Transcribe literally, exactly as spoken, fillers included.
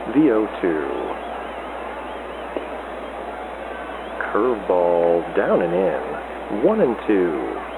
the oh two. Curveball down and in. One and two.